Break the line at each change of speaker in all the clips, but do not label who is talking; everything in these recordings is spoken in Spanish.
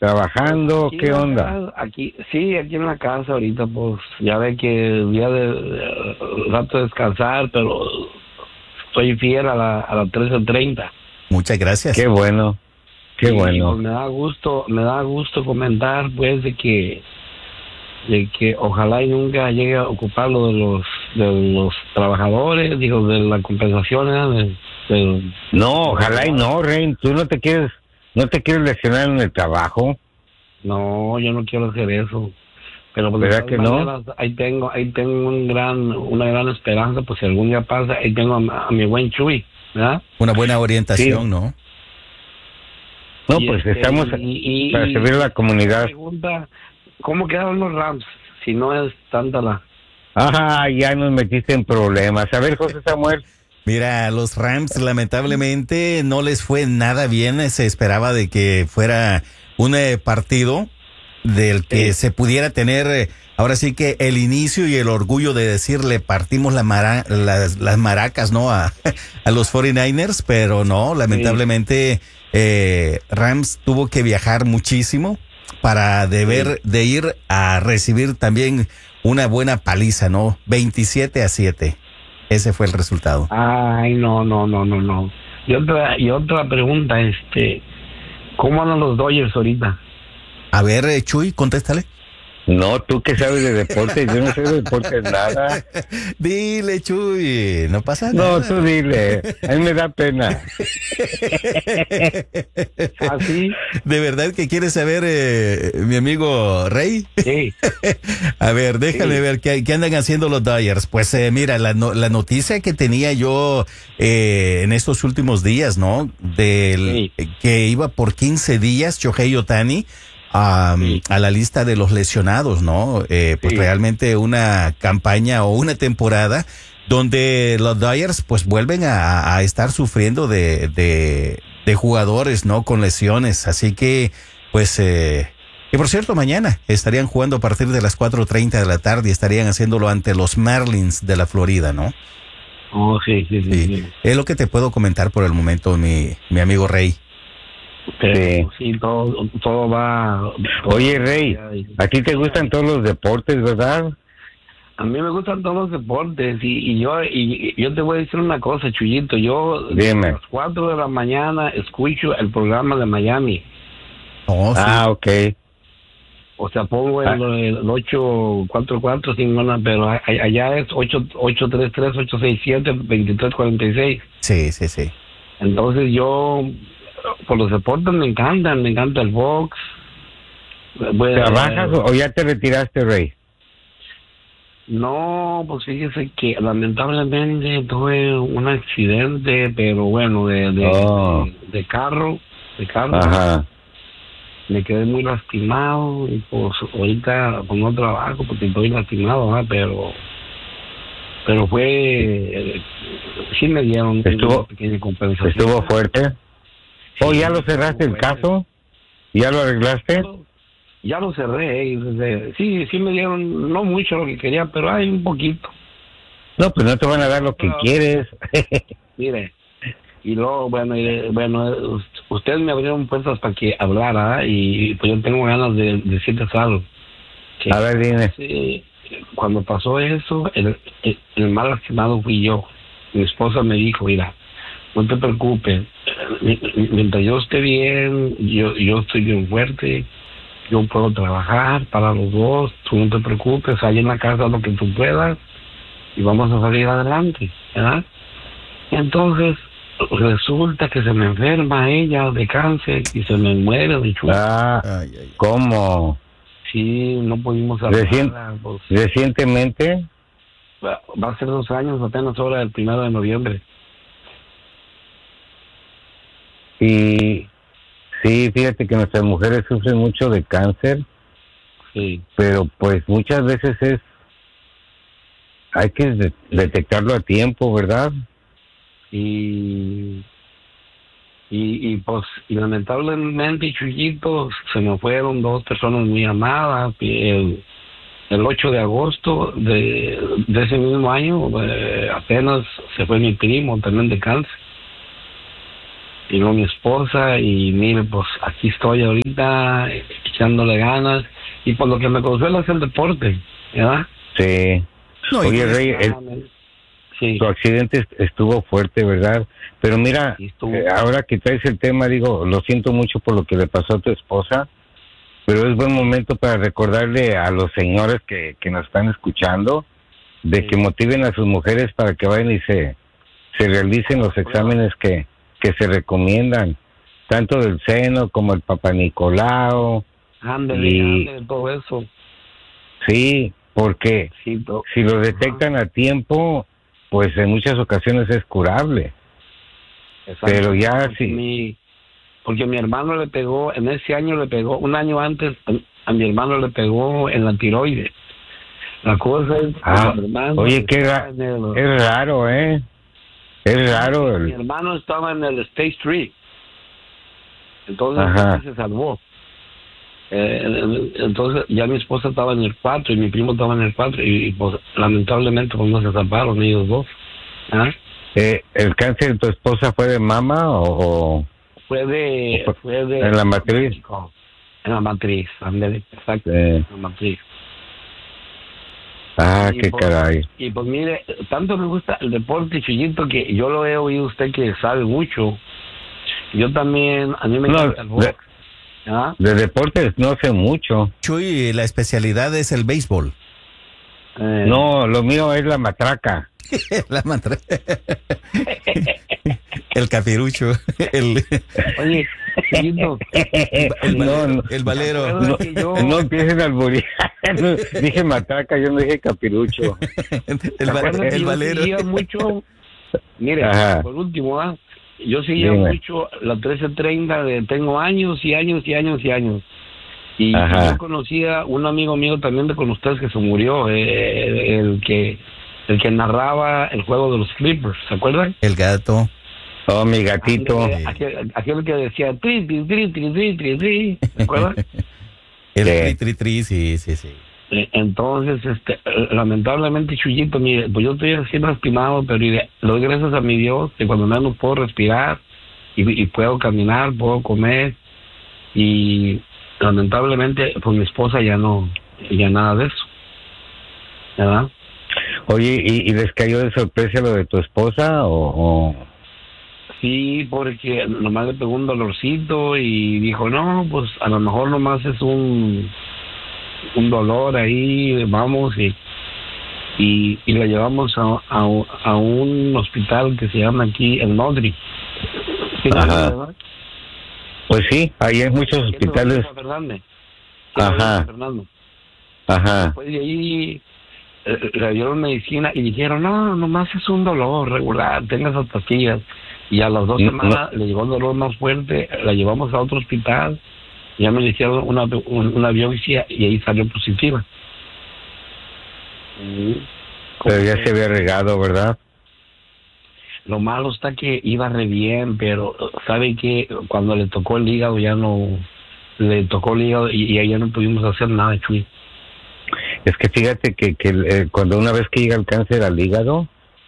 ¿Trabajando?
Aquí
¿Qué
en la
onda?
sí, aquí en la casa ahorita, pues ya ve que día de rato de descansar, pero estoy fiel a la 13:30.
Muchas gracias.
Qué bueno, qué
Y
bueno.
pues me da gusto comentar pues de que ojalá y nunca llegue a ocupar lo de los trabajadores, digo, de la compensación,
No, ojalá y no, Rey. Tú no te quieres lesionar en el trabajo.
No, yo no quiero hacer eso. Pero pues, de
¿Verdad
todas
que no?
maneras, ahí tengo una gran esperanza, pues si algún día pasa, ahí tengo a mi buen Chuy, ¿verdad?
Una buena orientación,
Sí.
¿no?
No,
Y
pues estamos para servir a la comunidad.
Pregunta, ¿cómo quedaron los Rams? Si no es tanta la...
Ah, ya nos metiste en problemas. A ver, José Samuel.
Mira, los Rams lamentablemente no les fue nada bien. Se esperaba de que fuera un partido del que se pudiera tener, ahora sí que el inicio y el orgullo de decirle partimos las maracas, ¿no? A los 49ers, pero no, lamentablemente Rams tuvo que viajar muchísimo para de ir a recibir también una buena paliza, ¿no? 27-7. Ese fue el resultado.
Ay, no. Y otra pregunta, ¿cómo andan los Dodgers ahorita?
A ver, Chuy, contéstale.
No, tú que sabes de deportes, yo no sé de deportes nada.
Dile, Chuy, no pasa
No,
nada.
tú dile, a mí me da pena.
¿Ah, sí?
¿De verdad que quieres saber, mi amigo Rey?
Sí.
A ver, déjame
Sí.
ver qué andan haciendo los Dodgers. Pues mira, la noticia que tenía yo en estos últimos días, ¿no? Que iba por 15 días Shohei Ohtani a la lista de los lesionados, ¿no? Pues realmente una campaña o una temporada donde los Dodgers pues vuelven a estar sufriendo de jugadores, ¿no? Con lesiones. Así que, pues, y por cierto, mañana estarían jugando a partir de las 4:30 de la tarde y estarían haciéndolo ante los Marlins de la Florida, ¿no?
Oh, sí.
Es lo que te puedo comentar por el momento, mi amigo Rey.
Pero, sí, todo va...
Oye, Rey, ¿a ti te gustan todos los deportes, verdad?
A mí me gustan todos los deportes y yo te voy a decir una cosa, Chuyito. Yo
Dime.
a las 4 de la mañana escucho el programa de Miami.
Oh, sí.
Ah, ok.
O sea, pongo el 844, pero allá es 833-867-2346.
Sí.
Entonces yo, por los deportes me encanta el box.
¿Trabajas o ya te retiraste, Rey?
No, pues fíjese que lamentablemente tuve un accidente, pero bueno, de carro.
Ajá.
Me quedé muy lastimado y pues ahorita pues no trabajo porque estoy lastimado, ¿verdad? Pero fue, sí me dieron una pequeña compensación.
¿Estuvo fuerte?
Sí,
¿Ya lo cerraste el caso? ¿Ya lo arreglaste?
Ya lo cerré. Sí me dieron, no mucho lo que quería, pero hay un poquito.
No, pues no te van a dar lo que quieres.
Mire, y luego, bueno, ustedes me abrieron puertas para que hablara, y pues yo tengo ganas de decirles algo.
A ver, dime.
Sí, cuando pasó eso, el mal lastimado fui yo. Mi esposa me dijo, mira, no te preocupes, mientras yo esté bien, yo estoy bien fuerte, yo puedo trabajar para los dos, tú no te preocupes, hay en la casa lo que tú puedas y vamos a salir adelante, ¿verdad? Entonces, resulta que se me enferma ella de cáncer y se me muere de chulo.
¿Cómo?
Sí, no pudimos hablar.
¿Recientemente?
Va a ser 2 años, apenas ahora el 1 de noviembre.
Y sí, fíjate que nuestras mujeres sufren mucho de cáncer.
Sí.
Pero pues muchas veces hay que detectarlo a tiempo, ¿verdad?
Y pues lamentablemente, Chuyito, se me fueron 2 personas muy amadas. El 8 de agosto de ese mismo año apenas se fue mi primo también de cáncer. y no mi esposa, y mire, pues aquí estoy ahorita echándole ganas, y por lo que me consuela es el deporte, ¿verdad?
Sí.
No,
Oye, Rey,
Sí.
tu accidente estuvo fuerte, ¿verdad? Pero mira,
Sí, estuvo.
ahora que traes el tema, digo, lo siento mucho por lo que le pasó a tu esposa, pero es buen momento para recordarle a los señores que nos están escuchando de
Sí.
que motiven a sus mujeres para que vayan y se realicen los exámenes que se recomiendan, tanto del seno como el Papá Nicolau.
Ándale, todo eso.
Sí, porque
Sí,
si lo detectan a tiempo, pues en muchas ocasiones es curable. Pero ya sí.
Porque mi hermano le pegó, en ese año le pegó, un año antes, a mi hermano le pegó en la tiroides. La cosa es, mi hermano
oye,
estaba
es raro, ¿eh? Es raro.
Mi hermano estaba en el State Street, entonces
Ajá.
se salvó. Entonces ya mi esposa estaba en el 4 y mi primo estaba en el 4 y pues lamentablemente pues no se salvaron ellos dos. ¿Ah?
¿El cáncer de tu esposa fue de mama o
Fue de
en la matriz?
En la matriz, ándale, exacto,
Sí.
en la matriz. Y
Qué
pues,
caray.
Y pues mire, tanto me gusta el deporte, Chuyito, que yo lo he oído usted que sabe mucho. Yo también, a mí me encanta el box. ¿Ah?
De deportes no sé mucho.
Chuy, la especialidad es el béisbol.
No, lo mío es la matraca.
La mantra. El capirucho.
Oye, Chuyito,
el valero.
No empiecen a alburear. Dije matraca, yo no dije capirucho.
El valero.
Yo seguía mucho, mire,
Ajá.
por último, yo seguía mucho la 1330 de tengo años y años y años y años. Y
Ajá.
yo conocía un amigo mío también de con ustedes que se murió, el que narraba el juego de los Clippers, ¿se acuerdan?
El gato.
Oh, mi gatito.
Aquel que decía tri, tri, tri, tri, tri, tri, tri, ¿se acuerdan?
El tri, sí.
Entonces, lamentablemente, Chuyito, mire, pues yo estoy así lastimado, pero le doy gracias a mi Dios que cuando menos puedo respirar y puedo caminar, puedo comer, y lamentablemente, pues mi esposa ya nada de eso, ¿verdad?
Oye, ¿y les cayó de sorpresa lo de tu esposa o...?
Sí, porque nomás le pegó un dolorcito y dijo, no, pues a lo mejor nomás es un dolor ahí, vamos, y la llevamos a un hospital que se llama aquí el Nodri. ¿Sí,
Ajá.
verdad?
Pues sí, ahí hay muchos hospitales. Ajá. Ajá.
Pues de ahí le dieron medicina y dijeron, no, nomás es un dolor regular, tenga esas pastillas. Y a las 2 semanas le llegó el dolor más fuerte, la llevamos a otro hospital, ya me le hicieron una biopsia y ahí salió positiva.
Pero ya se había regado, ¿verdad?
Lo malo está que iba re bien, pero sabe que cuando le tocó el hígado le tocó el hígado y ahí ya no pudimos hacer nada, Chuy.
Es que fíjate que cuando una vez que llega el cáncer al hígado,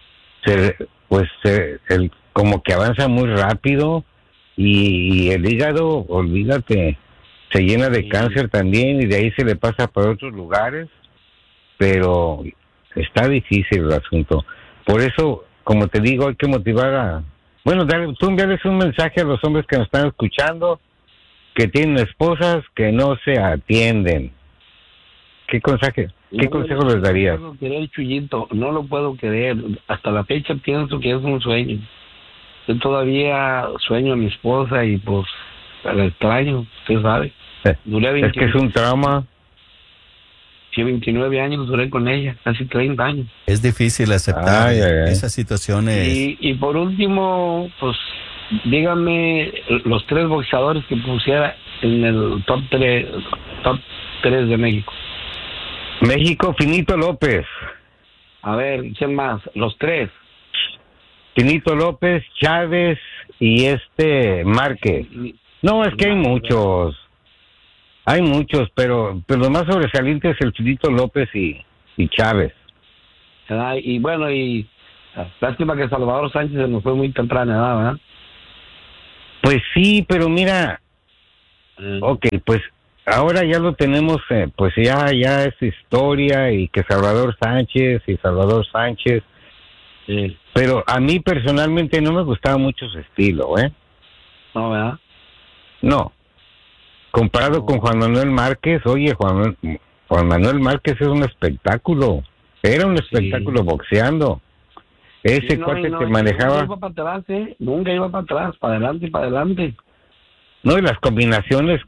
como que avanza muy rápido y el hígado, olvídate, se llena de cáncer también y de ahí se le pasa por otros lugares, pero está difícil el asunto. Por eso, como te digo, hay que motivar tú envíales un mensaje a los hombres que nos están escuchando, que tienen esposas que no se atienden. ¿Qué consejo les darías?
No lo puedo querer, Chuyito, no lo puedo querer. Hasta la fecha pienso que es un sueño. Yo todavía sueño a mi esposa y pues la extraño, usted sabe. Duré
Es que es un trauma.
Sí, 29 años duré con ella, casi 30 años.
Es difícil aceptar esas situaciones.
Y por último, pues dígame los 3 boxeadores que pusiera en el top 3 de México.
México, Finito López.
A ver, ¿quién más? Los 3.
Finito López, Chávez y Márquez. No, es que hay muchos. Hay muchos, pero lo más sobresaliente es el Finito López y Chávez.
Y bueno, lástima que Salvador Sánchez se nos fue muy temprana edad, ¿verdad?
Pues sí, pero mira, ok, pues ahora ya lo tenemos, pues ya es historia y que Salvador Sánchez y Salvador Sánchez,
Sí.
pero a mí personalmente no me gustaba mucho su estilo, ¿eh?
No, ¿verdad?
No, comparado con Juan Manuel Márquez, oye, Juan Manuel Márquez es un espectáculo, era un espectáculo boxeando. Ese
Sí, no,
cuate
y no,
que
y
manejaba,
nunca iba para atrás, nunca iba para atrás, para adelante y para adelante.
no, y las combinaciones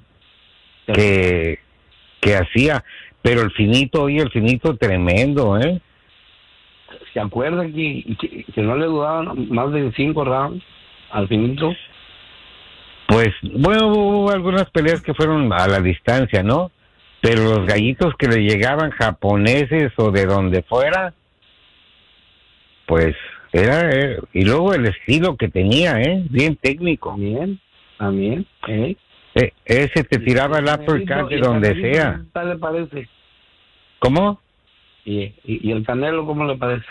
que hacía, pero el finito tremendo, ¿eh?
¿Se acuerda que no le duraban más de 5 rounds al finito?
Pues, bueno, hubo algunas peleas que fueron a la distancia, ¿no? Pero los gallitos que le llegaban japoneses o de donde fuera, pues, y luego el estilo que tenía, ¿eh? Bien técnico.
También,
Ese te tiraba el uppercut de donde sea.
¿Qué tal le parece?
¿Cómo?
¿Y el Canelo cómo le parece?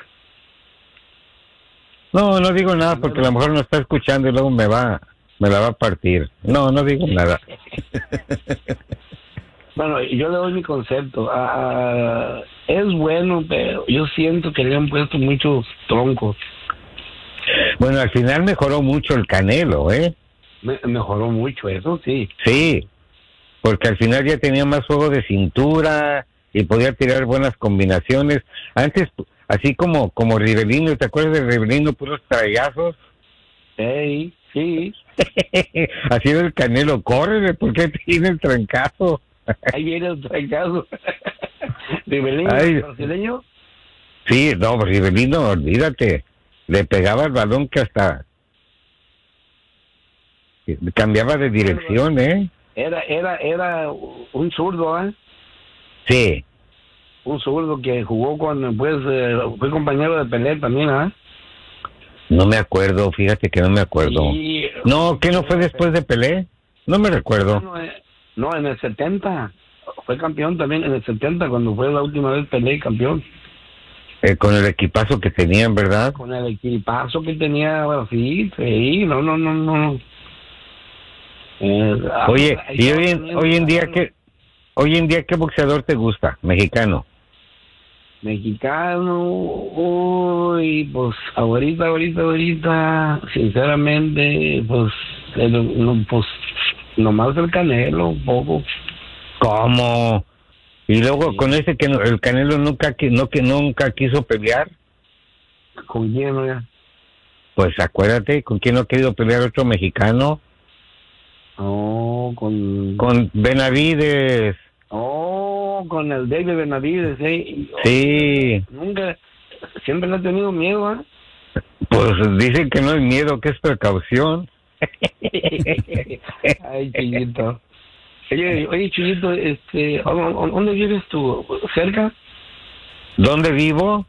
No digo nada porque a lo mejor no está escuchando y luego me la va a partir. No digo nada.
Bueno, yo le doy mi concepto. Es bueno, pero yo siento que le han puesto muchos troncos.
Bueno, al final mejoró mucho el Canelo, ¿eh?
Mejoró mucho, eso sí.
Sí, porque al final ya tenía más juego de cintura y podía tirar buenas combinaciones. Antes, así como Rivelino, ¿te acuerdas de Rivelino, puros trayazos?
Sí.
Así era el Canelo, córrele, ¿por qué tiene el trancazo?
Ahí viene el trancazo. ¿Rivelino brasileño?
Sí, no, Rivelino, olvídate, le pegaba el balón que hasta cambiaba de dirección, ¿eh?
Era un zurdo, ¿eh?
Sí.
Un zurdo que jugó fue compañero de Pelé también, ¿ah?
No me acuerdo, fíjate que no me acuerdo. No, ¿qué no fue después de Pelé? No me recuerdo.
No, en el 70. Fue campeón también en el 70, cuando fue la última vez Pelé campeón.
Con el equipazo que tenían, ¿verdad?
Con el equipazo que tenía, bueno, sí, no.
Oye, y hoy en día, ¿qué boxeador te gusta? Mexicano.
Mexicano, uy, pues ahorita, sinceramente, pues nomás el Canelo, un poco.
¿Cómo? Y luego
Sí.
con ese que el Canelo nunca quiso pelear.
¿Con quién, oiga?
Pues acuérdate, ¿con quién no ha querido pelear otro mexicano? Con Benavides.
Con el David Benavides,
Sí.
Siempre le ha tenido miedo, ¿eh?
Pues dicen que no hay miedo, que es precaución.
Ay, Chuyito. Oye, Chuyito, ¿dónde vives tú? ¿Cerca?
¿Dónde vivo?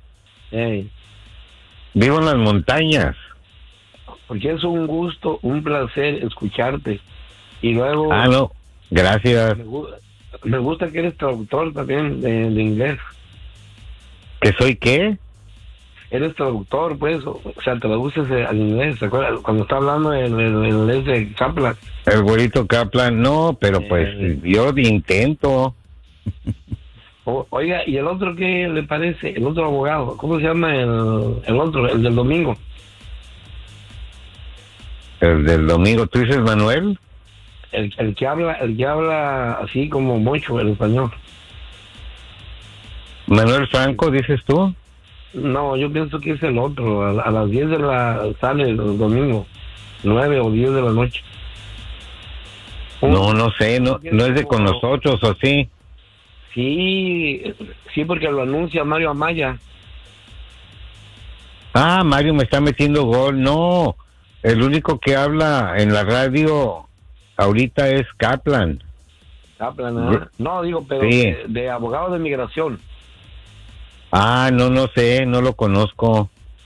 Vivo en las montañas.
Porque es un gusto, un placer escucharte. Y luego...
No, gracias.
Me gusta que eres traductor también de inglés.
¿Que soy qué?
Eres traductor, pues, o sea, traduces al inglés, ¿te acuerdas? Cuando está hablando el inglés de Kaplan.
El güerito Kaplan, no, pero pues yo intento.
Oiga, ¿y el otro qué le parece? El otro abogado, ¿cómo se llama el otro, el del domingo?
El del domingo, ¿tú dices Manuel?
El que habla así como mucho el español.
Manuel Franco, ¿dices tú?
No, yo pienso que es el otro. A las 10 sale el domingo, 9 o 10 de la noche.
No sé, no es de con nosotros, ¿o sí?
Sí, porque lo anuncia Mario Amaya.
Mario me está metiendo gol. No, el único que habla en la radio ahorita es Kaplan.
Kaplan, ¿eh? No, digo, pero
sí.
de abogado de migración.
No sé, no lo conozco.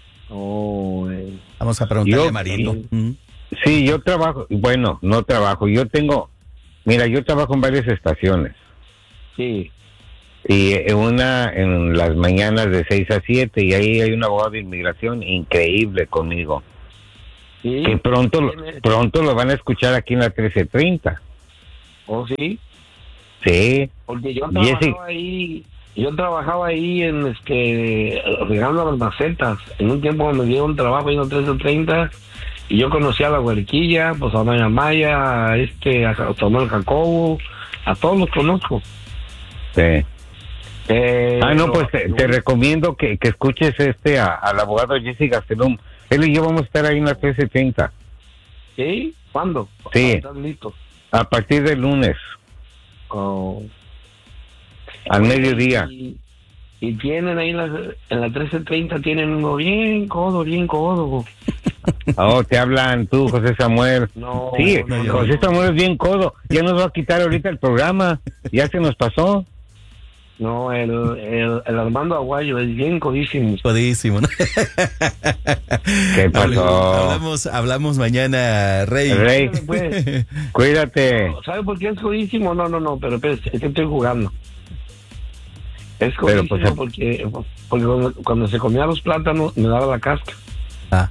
Vamos a preguntarle a Marito.
Sí, yo trabajo, bueno, no trabajo, yo trabajo en varias estaciones.
Sí.
Y una en las mañanas de 6 a 7, y ahí hay un abogado de inmigración increíble conmigo.
Sí.
Que pronto lo van a escuchar aquí en la 1330.
¿Oh, sí?
Sí.
Porque yo
Jesse.
trabajaba ahí en regando las macetas. En un tiempo me dieron un trabajo ahí en la 1330 y yo conocí a la Huerquilla, pues a Maya Maya, a Samuel Jacobo, a todos los conozco.
Sí. No, pues te recomiendo que escuches al abogado Jesse Gastelum. Él y yo vamos a estar ahí en la 1330.
¿Sí? ¿Cuándo?
Sí.
¿Estás listo?
A partir del lunes.
Oh.
Al mediodía.
Y tienen ahí en la 1330, tienen uno bien codo.
Oh, te hablan tú, José Samuel.
No,
sí,
no,
José Samuel es bien codo. Ya nos va a quitar ahorita el programa. Ya se nos pasó.
No, el Armando Aguayo es bien codísimo.
Codísimo, ¿no?
¿Qué pasó?
Hablamos mañana, Rey.
Rey, cuídate.
¿Sabe por qué es codísimo? No, pero es que estoy jugando. Es codísimo porque cuando se comía los plátanos me daba la casca.
Ah.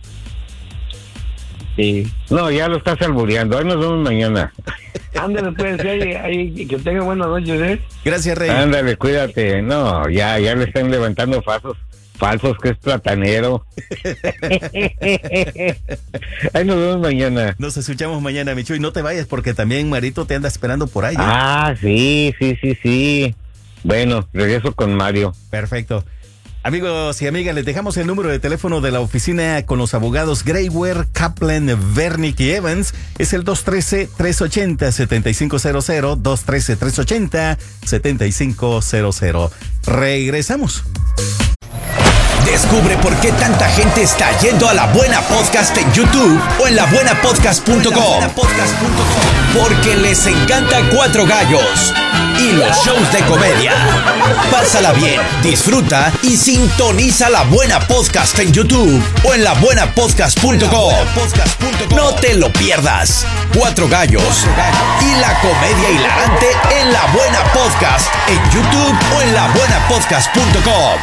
Sí.
No, ya lo estás albureando. Ahí nos vemos mañana.
Ándale, pues, que tenga buenas noches, ¿eh?
Gracias, Rey.
Ándale, cuídate. No, ya le están levantando falsos que es platanero. Ahí nos vemos mañana.
Nos escuchamos mañana, Michu, y no te vayas porque también Marito te anda esperando por ahí.
Sí. Bueno, regreso con Mario.
Perfecto. Amigos y amigas, les dejamos el número de teléfono de la oficina con los abogados Graywer, Kaplan, Vernick y Evans. Es el 213-380-7500, 213-380-7500. Regresamos.
Descubre por qué tanta gente está yendo a La Buena Podcast en YouTube o en labuenapodcast.com. Porque les encanta Cuatro Gallos y los shows de comedia. Pásala bien, disfruta y sintoniza La Buena Podcast en YouTube o en labuenapodcast.com. No te lo pierdas. Cuatro Gallos y la comedia hilarante en La Buena Podcast en YouTube o en labuenapodcast.com.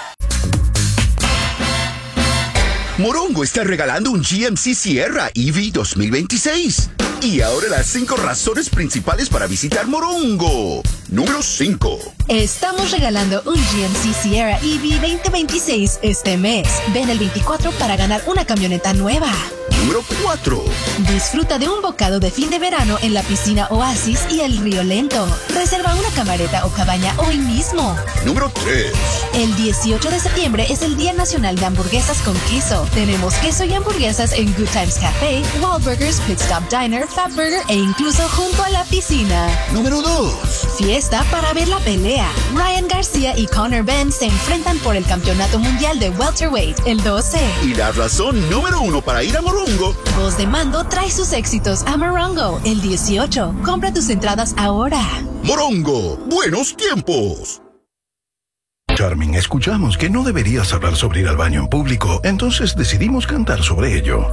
Morongo está regalando un GMC Sierra EV 2026. Y ahora las 5 razones principales para visitar Morongo. Número 5.
Estamos regalando un GMC Sierra EV 2026 este mes. Ven el 24 para ganar una camioneta nueva.
Número 4.
Disfruta de un bocado de fin de verano en la piscina Oasis y el Río Lento. Reserva una camareta o cabaña hoy mismo.
Número 3.
El 18 de septiembre es el Día Nacional de Hamburguesas con Queso. Tenemos queso y hamburguesas en Good Times Café, Wahlburgers, Pit Stop Diner, Fat Burger e incluso junto a la piscina.
Número 2.
Fiesta para ver la pelea. Ryan García y Conor Benn se enfrentan por el Campeonato Mundial de Welterweight el 12.
Y la razón número 1 para ir a Morongo.
Voz de Mando trae sus éxitos a Morongo el 18. Compra tus entradas ahora.
Morongo, buenos tiempos.
Charmin, escuchamos que no deberías hablar sobre ir al baño en público, entonces decidimos cantar sobre ello.